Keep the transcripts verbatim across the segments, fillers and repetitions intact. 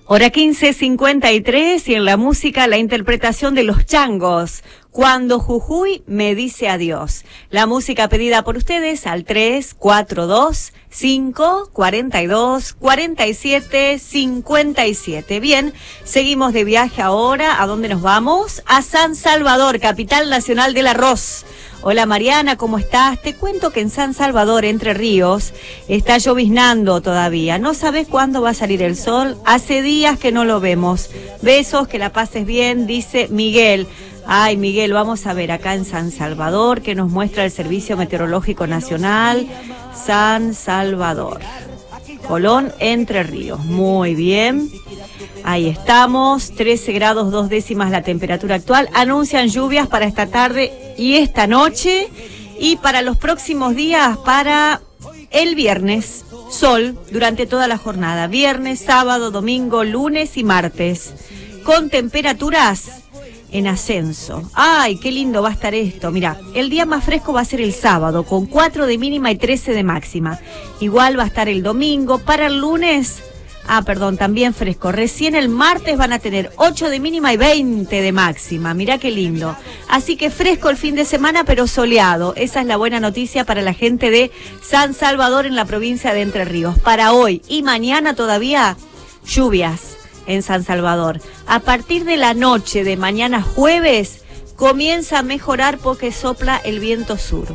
Hora quince cincuenta y tres y en la música la interpretación de Los Changos, Cuando Jujuy me dice adiós. La música pedida por ustedes al tres cuatro dos cinco cuatro dos cuatro siete cinco siete. Bien, seguimos de viaje ahora. ¿A dónde nos vamos? A San Salvador, capital nacional del arroz. Hola Mariana, ¿cómo estás? Te cuento que en San Salvador, Entre Ríos, está lloviznando todavía. No sabes cuándo va a salir el sol. Hace días que no lo vemos. Besos, que la pases bien, dice Miguel. Ay, Miguel, vamos a ver acá en San Salvador, que nos muestra el Servicio Meteorológico Nacional. San Salvador. Colón, Entre Ríos. Muy bien. Ahí estamos, trece grados dos décimas la temperatura actual. Anuncian lluvias para esta tarde y esta noche. Y para los próximos días, para el viernes, sol durante toda la jornada. Viernes, sábado, domingo, lunes y martes. Con temperaturas en ascenso. ¡Ay, qué lindo va a estar esto! Mira, el día más fresco va a ser el sábado, con cuatro de mínima y trece de máxima. Igual va a estar el domingo. Para el lunes... Ah, perdón, también fresco. Recién el martes van a tener ocho de mínima y veinte de máxima. Mirá qué lindo. Así que fresco el fin de semana, pero soleado. Esa es la buena noticia para la gente de San Salvador en la provincia de Entre Ríos. Para hoy y mañana todavía lluvias en San Salvador. A partir de la noche de mañana jueves comienza a mejorar porque sopla el viento sur.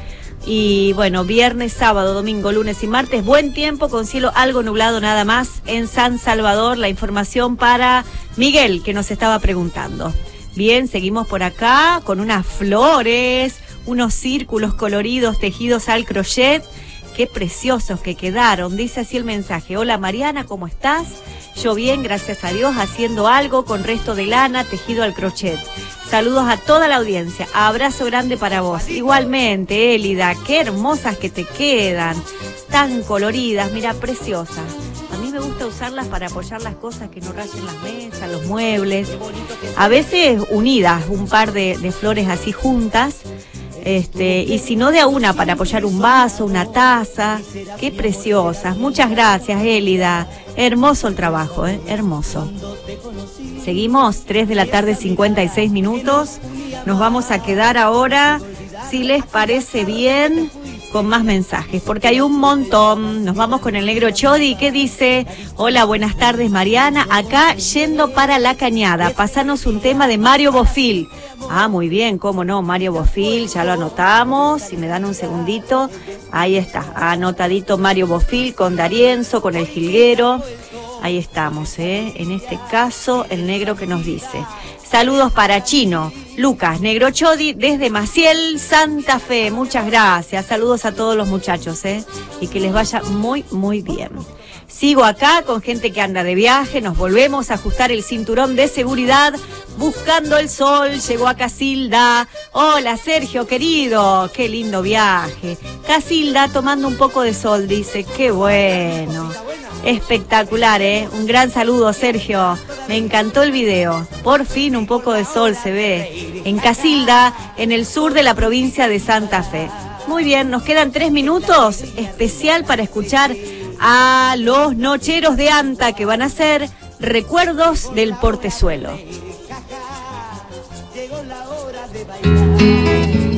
Y bueno, viernes, sábado, domingo, lunes y martes, buen tiempo con cielo algo nublado nada más en San Salvador. La información para Miguel, que nos estaba preguntando. Bien, seguimos por acá con unas flores, unos círculos coloridos tejidos al crochet. Qué preciosos que quedaron. Dice así el mensaje. Hola Mariana, ¿cómo estás? Yo bien, gracias a Dios, haciendo algo con resto de lana tejido al crochet. Saludos a toda la audiencia. Abrazo grande para vos. Igualmente, Élida, qué hermosas que te quedan. Tan coloridas, mira, preciosas. A mí me gusta usarlas para apoyar las cosas que no rayen las mesas, los muebles. A veces unidas, un par de, de flores así juntas. Este, y si no de a una para apoyar un vaso, una taza. Qué preciosas. Muchas gracias, Élida. Hermoso el trabajo, ¿eh? Hermoso. Seguimos, tres de la tarde, cincuenta y seis minutos. Nos vamos a quedar ahora, si les parece bien, con más mensajes, porque hay un montón. Nos vamos con el negro Chodi, que dice: hola, buenas tardes Mariana, acá yendo para La Cañada, pasanos un tema de Mario Bofil. Ah, muy bien, cómo no, Mario Bofil, ya lo anotamos, si me dan un segundito, ahí está, anotadito Mario Bofil con D'Arienzo, con El Jilguero, ahí estamos, ¿eh? En este caso, el negro que nos dice: saludos para Chino, Lucas, Negro Chodi, desde Maciel, Santa Fe. Muchas gracias. Saludos a todos los muchachos, ¿eh? Y que les vaya muy, muy bien. Sigo acá con gente que anda de viaje. Nos volvemos a ajustar el cinturón de seguridad. Buscando el sol, llegó a Casilda. Hola, Sergio, querido. Qué lindo viaje. Casilda tomando un poco de sol, dice. Qué bueno. Espectacular, ¿eh? Un gran saludo, Sergio. Me encantó el video. Por fin un poco de sol se ve en Casilda, en el sur de la provincia de Santa Fe. Muy bien, nos quedan tres minutos. Especial para escuchar a los Nocheros de Anta, que van a ser Recuerdos del Portezuelo. Llegó la hora de bailar.